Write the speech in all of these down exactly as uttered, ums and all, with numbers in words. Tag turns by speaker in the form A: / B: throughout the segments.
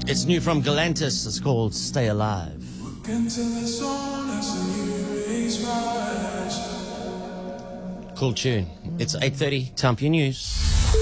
A: It's new from Galantis. It's called Stay Alive. Cool tune. It's eight thirty, time for your news.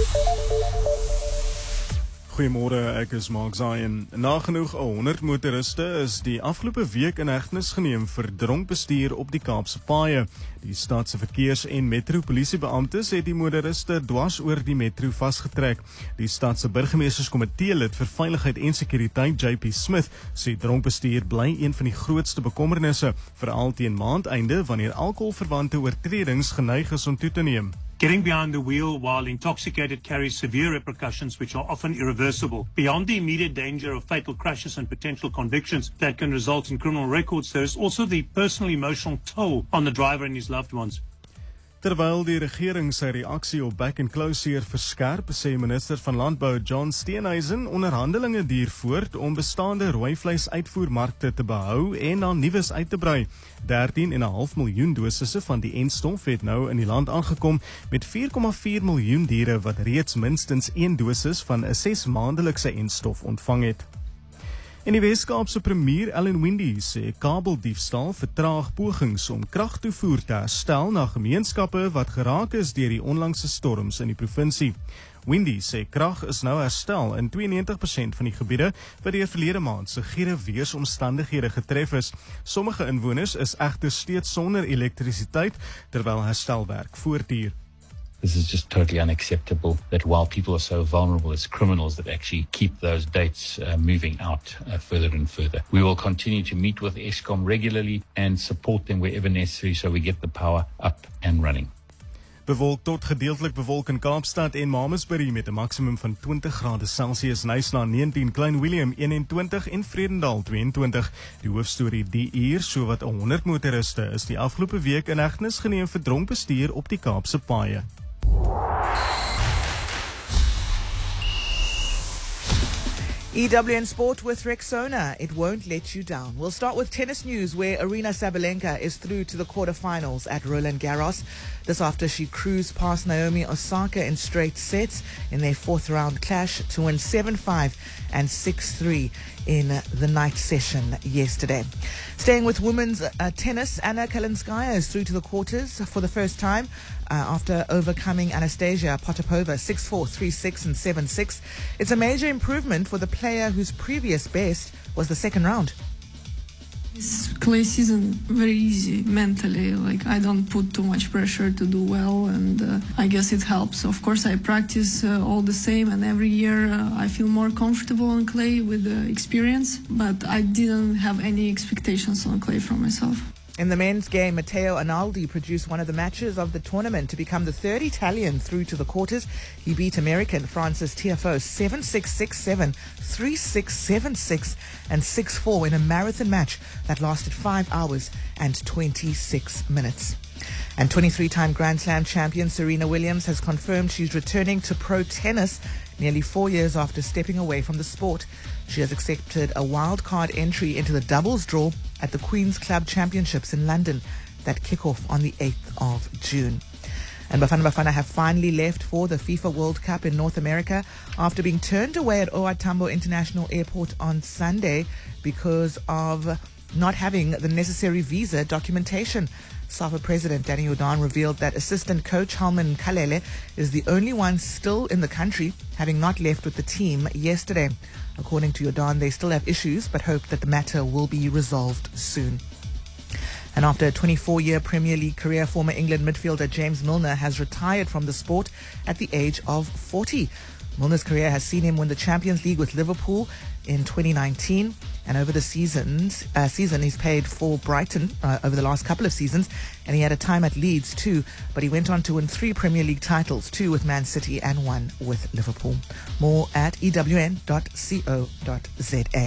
B: Goeiemôre, ek is Mark Zayen. Nagenoeg honderd motoriste is die afgelope week in hegtenis geneem vir dronk bestuur op die Kaapse paaie. Die stadse verkeers- en metropolisiebeamptes het die motoriste dwars oor die metro vasgetrek. Die stadse burgemeesterskomitee lid vir veiligheid en sekuriteit, J P Smith, sê dronk bestuur bly een van die grootste bekommernisse, veral teen maandeinde wanneer alkoholverwante oortredings geneig is om toe te neem.
C: Getting behind the wheel while intoxicated carries severe repercussions which are often irreversible. Beyond the immediate danger of fatal crashes and potential convictions that can result in criminal records, there is also the personal emotional toll on the driver and his loved ones.
B: Terwyl die regering sy reaksie op back and closure verskerp, sê minister van Landbou John Steenhuisen onderhandelinge duur voort om bestaande rooivleis uitvoermarkte te behou en na nuus uit te brei. dertien komma vyf miljoen dosisse van die enstof het nou in die land aangekom met vier komma vier miljoen diere wat reeds minstens een dosis van 'n ses maandelikse enstof ontvang het. En die Weskaapse premier Alan Winde sê kabeldiefstal vertraag pogings om kragtoevoer te herstel na gemeenskappe wat geraak is deur die onlangse storms in die provinsie. Winde sê krag is nou herstel in twee negentig persent van die gebiede wat deur verlede maand se gure weeromstandighede getref is. Sommige inwoners is egter steeds sonder elektrisiteit terwyl herstelwerk voortduur.
D: This is just totally unacceptable that while people are so vulnerable, it's criminals that actually keep those dates uh, moving out uh, further and further. We will continue to meet with Eskom regularly and support them wherever necessary so we get the power up and running.
B: Bewolk tot gedeeltelik bewolk in Kaapstad en Mamasbury met 'n maksimum van twintig grade Celsius, Nysna negentien, Klein Willem eenentwintig en Vredendal tweeëntwintig. Die hoofstorie die uur, sowat honderd motoriste is die afgelope week in hegtenis geneem vir dronk bestuur op die Kaapse paaie.
E: E W N Sport with Rexona. It won't let you down. We'll start with tennis news where Aryna Sabalenka is through to the quarterfinals at Roland Garros. This after she cruised past Naomi Osaka in straight sets in their fourth round clash to win seven five and six three in the night session yesterday. Staying with women's uh, tennis, Anna Kalinskaya is through to the quarters for the first time uh, after overcoming Anastasia Potapova six four, three six and seven six. It's a major improvement for the player whose previous best was the second round.
F: This clay season very easy mentally, like I don't put too much pressure to do well, and uh, I guess it helps. Of course I practice uh, all the same, and every year uh, I feel more comfortable on clay with the experience, but I didn't have any expectations on clay from myself.
E: In the men's game, Matteo Analdi produced one of the matches of the tournament to become the third Italian through to the quarters. He beat American Francis Tiafoe seven six, six seven, three six, seven six and six four in a marathon match that lasted five hours and twenty-six minutes. And twenty-three-time Grand Slam champion Serena Williams has confirmed she's returning to pro tennis nearly four years after stepping away from the sport. She has accepted a wild card entry into the doubles draw at the Queen's Club Championships in London that kick off on the eighth of June. And Bafana Bafana have finally left for the FIFA World Cup in North America after being turned away at O R Tambo International Airport on Sunday because of not having the necessary visa documentation. SAFA President Danny Jordan revealed that assistant coach Halman Kalele is the only one still in the country, having not left with the team yesterday. According to Jordan, they still have issues, but hope that the matter will be resolved soon. And after a twenty-four-year Premier League career, former England midfielder James Milner has retired from the sport at the age of forty. Milner's career has seen him win the Champions League with Liverpool in twenty nineteen, and over the seasons, uh, season he's played for Brighton uh, over the last couple of seasons, and he had a time at Leeds too, but he went on to win three Premier League titles, two with Man City and one with Liverpool. More at E W N dot co dot z a.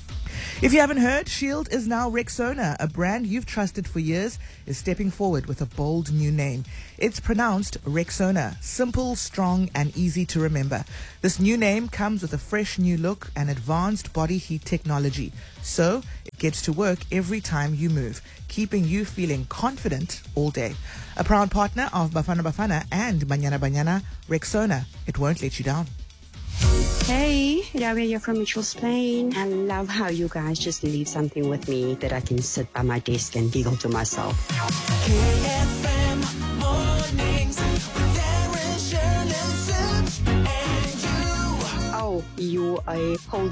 E: If you haven't heard, Shield is now Rexona. A brand you've trusted for years is stepping forward with a bold new name. It's pronounced Rexona, simple, strong, and easy to remember. This new name comes with a fresh new look and advanced body heat technology. So it gets to work every time you move, keeping you feeling confident all day. A proud partner of Bafana Bafana and Banyana Banyana, Rexona. It won't let you down.
G: Hey, Rabia here from Mitchell's Plain. I love how you guys just leave something with me that I can sit by my desk and giggle to myself.
H: K F M Mornings with Darren, Sharon, and Sips, and you.
G: Oh, you a whole